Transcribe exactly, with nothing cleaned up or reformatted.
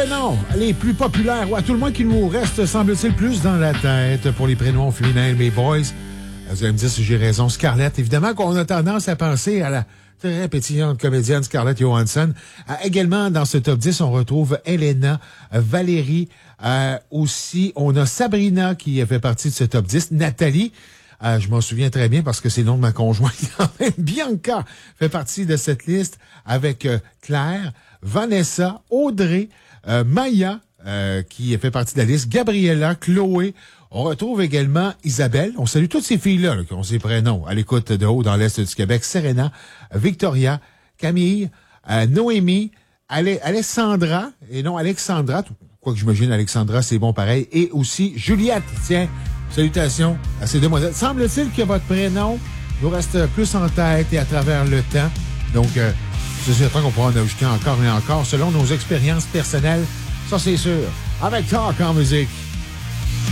prénoms les plus populaires, ou à tout le moins qui nous reste, semble-t-il, plus dans la tête pour les prénoms féminins, mes boys. Vous allez me dire si j'ai raison. Scarlett, évidemment qu'on a tendance à penser à la très pétillante comédienne Scarlett Johansson. Euh, également, dans ce top dix, on retrouve Elena, euh, Valérie. Euh, aussi, on a Sabrina qui fait partie de ce top dix. Nathalie, euh, je m'en souviens très bien parce que c'est le nom de ma conjointe. Bianca fait partie de cette liste avec euh, Claire, Vanessa, Audrey, euh, Maya, euh, qui fait partie de la liste, Gabriella, Chloé. On retrouve également Isabelle. On salue toutes ces filles-là là, qui ont ces prénoms à l'écoute de haut dans l'Est du Québec. Serena, Victoria, Camille, euh, Noémie, Ale- Alessandra, et non Alexandra, quoique j'imagine Alexandra, c'est bon pareil, et aussi Juliette. Tiens, salutations à ces demoiselles. Semble-t-il que votre prénom nous reste plus en tête et à travers le temps. Donc, euh, c'est certain qu'on pourra en ajouter encore et encore selon nos expériences personnelles. Ça, c'est sûr. Avec Talk en musique.